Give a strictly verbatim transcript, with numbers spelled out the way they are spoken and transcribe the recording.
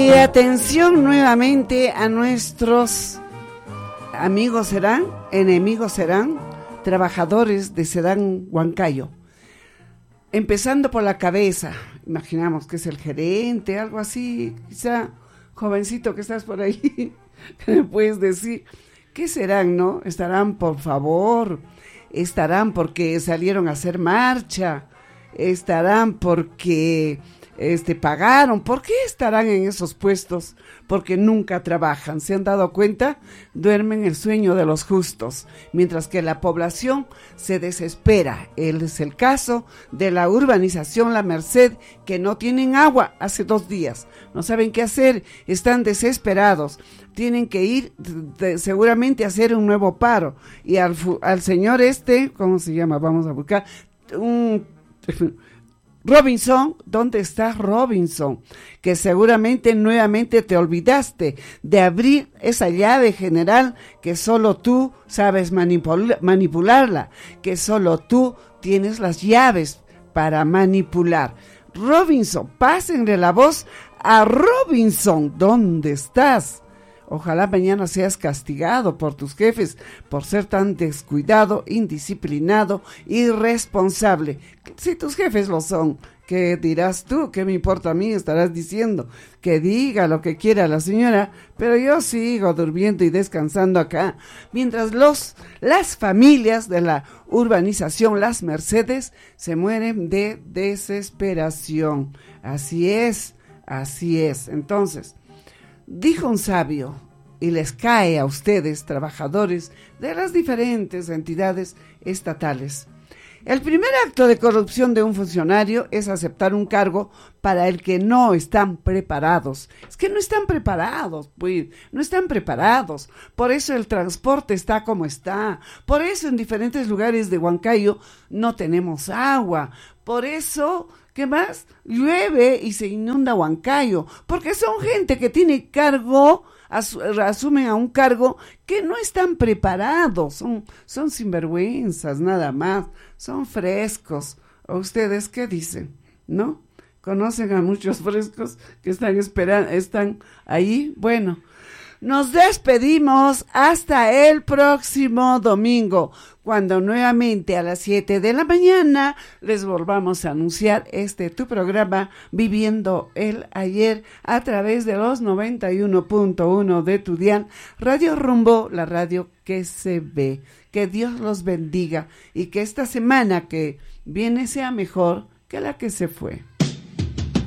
Y atención nuevamente a nuestros amigos serán, enemigos serán, trabajadores de Sedán Huancayo. Empezando por la cabeza, imaginamos que es el gerente, algo así, quizá, jovencito que estás por ahí, ¿qué me puedes decir? ¿Qué serán, no? ¿Estarán por favor? ¿Estarán porque salieron a hacer marcha? ¿Estarán porque este, pagaron? ¿Por qué estarán en esos puestos? Porque nunca trabajan. ¿Se han dado cuenta? Duermen el sueño de los justos, mientras que la población se desespera. Él es el caso de la urbanización La Merced, que no tienen agua hace dos días. No saben qué hacer, están desesperados. Tienen que ir de, seguramente a hacer un nuevo paro. Y al, al señor este, ¿cómo se llama? Vamos a buscar un... Robinson, ¿dónde está Robinson? Que seguramente nuevamente te olvidaste de abrir esa llave general que solo tú sabes manipul- manipularla, que solo tú tienes las llaves para manipular. Robinson, pásenle la voz a Robinson, ¿dónde estás? Ojalá mañana seas castigado por tus jefes por ser tan descuidado, indisciplinado, irresponsable. Si tus jefes lo son, ¿qué dirás tú? ¿Qué me importa a mí? Estarás diciendo que diga lo que quiera la señora, pero yo sigo durmiendo y descansando acá, mientras los, las familias de la urbanización Las Mercedes se mueren de desesperación. Así es, así es. Entonces, dijo un sabio, y les cae a ustedes, trabajadores de las diferentes entidades estatales: el primer acto de corrupción de un funcionario es aceptar un cargo para el que no están preparados. Es que no están preparados, pues, no están preparados. Por eso el transporte está como está. Por eso en diferentes lugares de Huancayo no tenemos agua. Por eso... ¿qué más? Llueve y se inunda Huancayo, porque son gente que tiene cargo, asu- asumen a un cargo que no están preparados, son, son sinvergüenzas nada más, son frescos. ¿O ustedes qué dicen? ¿No? ¿Conocen a muchos frescos que están esperando, están ahí? Bueno, nos despedimos hasta el próximo domingo, cuando nuevamente a las siete de la mañana les volvamos a anunciar este tu programa Viviendo el Ayer a través de los noventa y uno punto uno de tu dial, Radio Rumbo, la radio que se ve. Que Dios los bendiga y que esta semana que viene sea mejor que la que se fue.